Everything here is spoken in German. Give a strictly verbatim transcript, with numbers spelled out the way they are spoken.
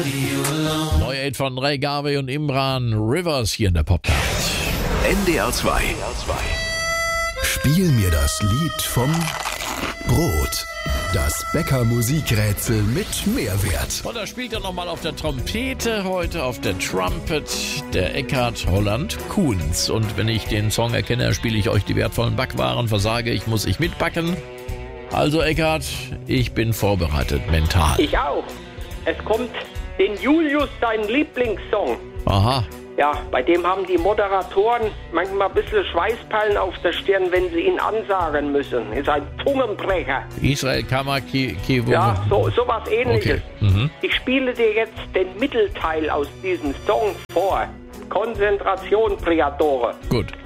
Neue Hit von Ray Garvey und Imran, Rivers hier in der Popnacht. N D R zwei. Spiel mir das Lied vom Brot. Das Bäcker-Musikrätsel mit Mehrwert. Und da spielt er nochmal auf der Trompete, heute auf der Trumpet, der Eckhard Holland Kuhns. Und wenn ich den Song erkenne, spiele ich euch die wertvollen Backwaren, versage ich, muss ich mitbacken. Also Eckhard, ich bin vorbereitet, mental. Ich auch. Es kommt den Julius, dein Lieblingssong. Aha. Ja, bei dem haben die Moderatoren manchmal ein bisschen Schweißperlen auf der Stirn, wenn sie ihn ansagen müssen. Ist ein Zungenbrecher. Israel Kammerkiwo. Ja, so, so was Ähnliches. Okay. Mhm. Ich spiele dir jetzt den Mittelteil aus diesem Song vor. Konzentration, Priadore. Gut.